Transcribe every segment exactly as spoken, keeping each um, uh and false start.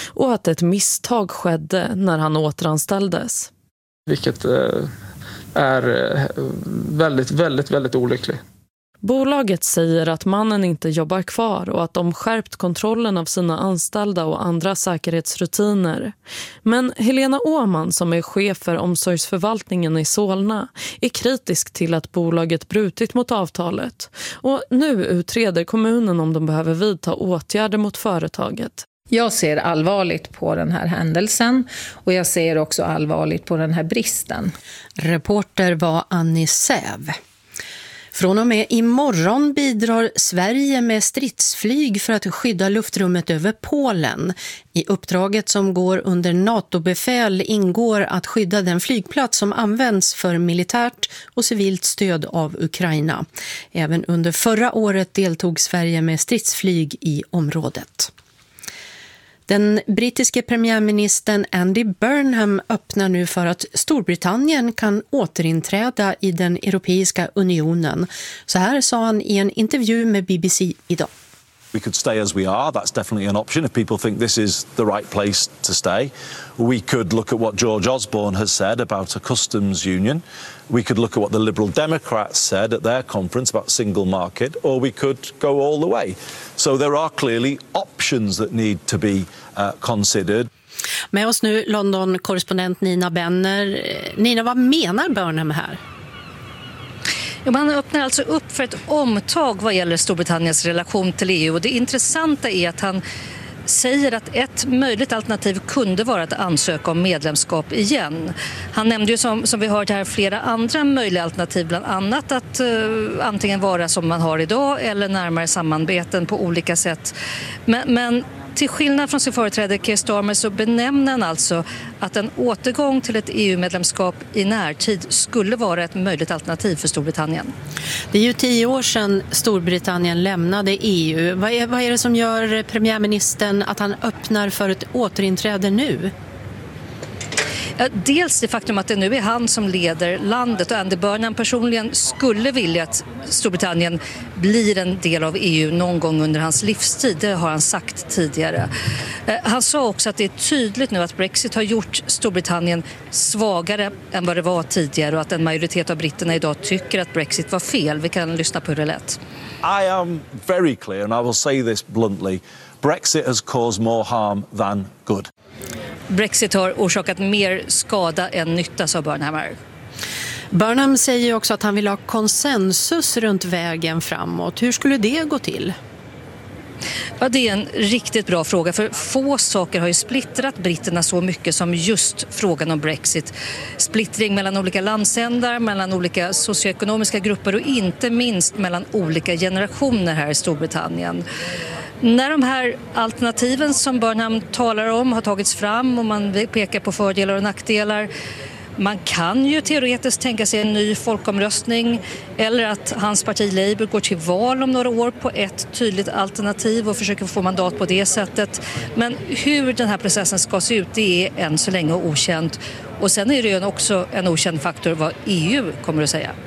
och att ett misstag skedde när han återanställdes. Vilket är väldigt, väldigt, väldigt olyckligt. Bolaget säger att mannen inte jobbar kvar och att de skärpt kontrollen av sina anställda och andra säkerhetsrutiner. Men Helena Åman, som är chef för omsorgsförvaltningen i Solna, är kritisk till att bolaget brutit mot avtalet. Och nu utreder kommunen om de behöver vidta åtgärder mot företaget. Jag ser allvarligt på den här händelsen och jag ser också allvarligt på den här bristen. Reporter var Annie Säv. Från och med imorgon bidrar Sverige med stridsflyg för att skydda luftrummet över Polen. I uppdraget som går under NATO-befäl ingår att skydda den flygplats som används för militärt och civilt stöd av Ukraina. Även under förra året deltog Sverige med stridsflyg i området. Den brittiske premiärministern Andy Burnham öppnar nu för att Storbritannien kan återinträda i den Europeiska unionen. Så här sa han i en intervju med B B C idag. We could stay as we are. That's definitely an option if people think this is the right place to stay. We could look at what George Osborne has said about a customs union. We could look at what the Liberal Democrats said at their conference about single market, or we could go all the way. So there are clearly options that need to be uh, considered. Med oss nu London-korrespondent Nina Benner. Nina, vad menar Burnham här? Ja, man öppnar alltså upp för ett omtag vad gäller Storbritanniens relation till E U, och det intressanta är att han säger att ett möjligt alternativ kunde vara att ansöka om medlemskap igen. Han nämnde ju som, som vi hört här flera andra möjliga alternativ, bland annat att uh, antingen vara som man har idag eller närmare samarbeten på olika sätt. Men, men till skillnad från sin företrädare Keir Starmer så benämner han alltså att en återgång till ett E U-medlemskap i närtid skulle vara ett möjligt alternativ för Storbritannien. Det är ju tio år sedan Storbritannien lämnade E U. Vad är, vad är det som gör premiärministern att han öppnar för ett återinträde nu? Ja, dels det faktum att det nu är han som leder landet, och Andy Burnham personligen skulle vilja att Storbritannien blir en del av E U någon gång under hans livstid. Det har han sagt tidigare. Han sa också att det är tydligt nu att Brexit har gjort Storbritannien svagare än vad det var tidigare, och att en majoritet av britterna idag tycker att Brexit var fel. Vi kan lyssna på hur det lät. I am very clear, and I will say this bluntly. Brexit has caused more harm than good. Brexit har orsakat mer skada än nytta, sa Burnham. Burnham säger också att han vill ha konsensus runt vägen framåt. Hur skulle det gå till? Ja, det är en riktigt bra fråga, för få saker har ju splittrat britterna så mycket som just frågan om Brexit. Splittring mellan olika landsändar, mellan olika socioekonomiska grupper och inte minst mellan olika generationer här i Storbritannien. När de här alternativen som Burnham talar om har tagits fram och man pekar på fördelar och nackdelar, man kan ju teoretiskt tänka sig en ny folkomröstning eller att hans parti Labour går till val om några år på ett tydligt alternativ och försöker få mandat på det sättet. Men hur den här processen ska se ut, det är än så länge okänt. Och sen är det ju också en okänd faktor vad E U kommer att säga.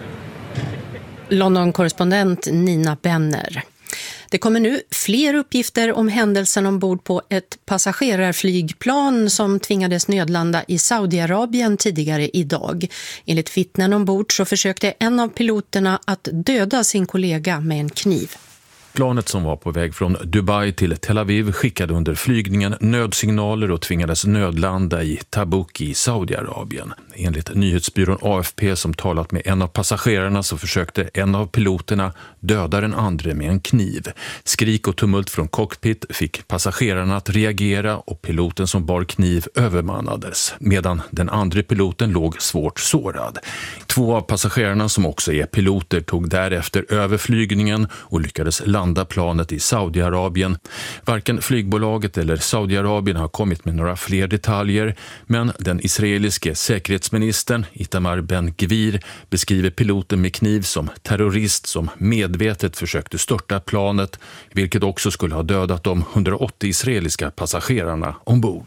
London-korrespondent Nina Benner. Det kommer nu fler uppgifter om händelsen ombord på ett passagerarflygplan som tvingades nödlanda i Saudiarabien tidigare idag. Enligt vittnen ombord så försökte en av piloterna att döda sin kollega med en kniv. Planet som var på väg från Dubai till Tel Aviv skickade under flygningen nödsignaler och tvingades nödlanda i Tabuk i Saudiarabien. Enligt nyhetsbyrån A F P som talat med en av passagerarna så försökte en av piloterna döda den andra med en kniv. Skrik och tumult från cockpit fick passagerarna att reagera och piloten som bar kniv övermannades, medan den andra piloten låg svårt sårad. Två av passagerarna som också är piloter tog därefter över flygningen och lyckades landa planet i Saudiarabien. Varken flygbolaget eller Saudiarabien har kommit med några fler detaljer, men den israeliske säkerhetsministern Itamar Ben-Gvir beskriver piloten med kniv som terrorist som medvetet försökte störta planet, vilket också skulle ha dödat de hundraåttio israeliska passagerarna ombord.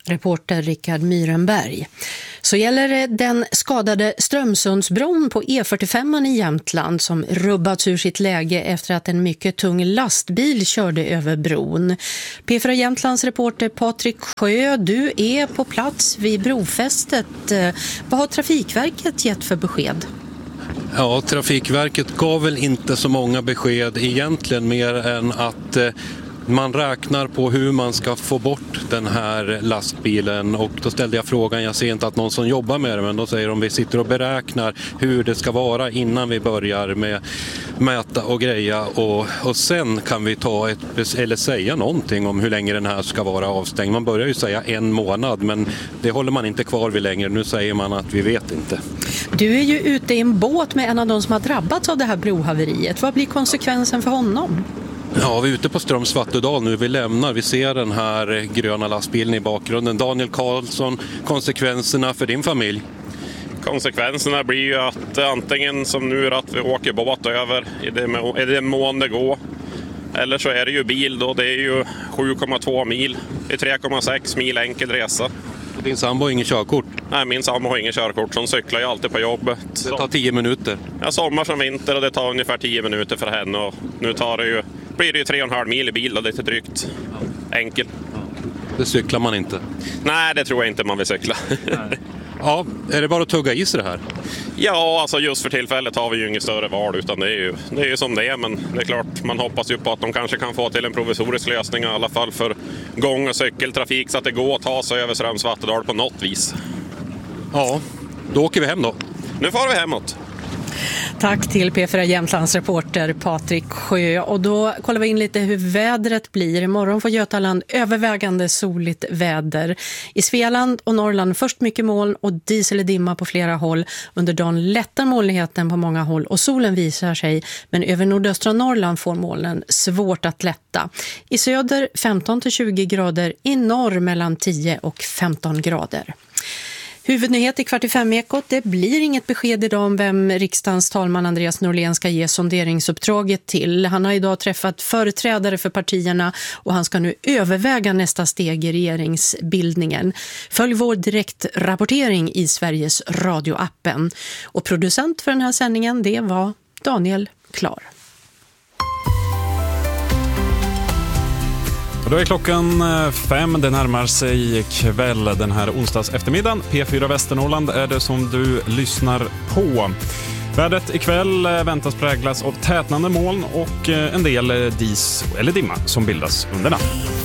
Reporter Rickard Myrenberg. Så gäller det den skadade Strömsundsbron på E fyrtiofem i Jämtland som rubbats ur sitt läge efter att en mycket tung lastbil körde över bron. P fyra Jämtlands reporter Patrik Sjö, du är på plats vid brofästet. Vad har Trafikverket gett för besked? Ja, Trafikverket gav väl inte så många besked egentligen mer än att eh, man räknar på hur man ska få bort den här lastbilen, och då ställde jag frågan, jag ser inte att någon som jobbar med det, men då säger de vi sitter och beräknar hur det ska vara innan vi börjar med mäta och greja, och, och sen kan vi ta ett, eller säga någonting om hur länge den här ska vara avstängd. Man börjar ju säga en månad, men det håller man inte kvar vid längre. Nu säger man att vi vet inte. Du är ju ute i en båt med en av de som har drabbats av det här brohaveriet. Vad blir konsekvensen för honom? Ja, vi är ute på Ströms Vattudal nu. Vi lämnar, vi ser den här gröna lastbilen i bakgrunden. Daniel Karlsson, konsekvenserna för din familj? Konsekvenserna blir ju att antingen som nu att vi åker båt över i det, må- i det mån det går. Eller så är det ju bil då, det är ju sju komma två mil. Det är tre komma sex mil enkel resa. Din sambo har ingen körkort? Nej, min sambo har ingen körkort, så hon cyklar ju alltid på jobbet. Det tar tio minuter? Ja, sommar som vinter, och det tar ungefär tio minuter för henne. Och nu tar det ju, blir det ju tre och en halv mil i bil och lite drygt. Enkel. Det cyklar man inte? Nej, det tror jag inte man vill cykla. Ja, är det bara att tugga i sig det här? Ja, alltså just för tillfället har vi ju inget större val, utan det är ju, det är ju som det är. Men det är klart, man hoppas ju på att de kanske kan få till en provisorisk lösning i alla fall för gång- och cykeltrafik, så att det går att ta sig över Ströms Vattudal på något vis. Ja, då åker vi hem då. Nu får vi hemåt. Tack till P fyra Jämtlands reporter Patrik Sjö. Och då kollar vi in lite hur vädret blir. Imorgon får Götaland övervägande soligt väder. I Svealand och Norrland först mycket moln och dis eller dimma på flera håll. Under dagen lättar molnigheten på många håll och solen visar sig. Men över nordöstra Norrland får molnen svårt att lätta. I söder femton till tjugo grader, i norr mellan tio och femton grader. Huvudnyhet i kvart i fem-ekot. Det blir inget besked idag om vem riksdagens talman Andreas Norlén ska ge sonderingsuppdraget till. Han har idag träffat företrädare för partierna och han ska nu överväga nästa steg i regeringsbildningen. Följ vår direktrapportering i Sveriges radioappen. Och producent för den här sändningen, det var Daniel Klar. Och då är klockan fem, det närmar sig kväll den här onsdags eftermiddagen. P fyra Västernorrland är det som du lyssnar på. Vädret ikväll väntas präglas av tätnande moln och en del dis eller dimma som bildas under natten.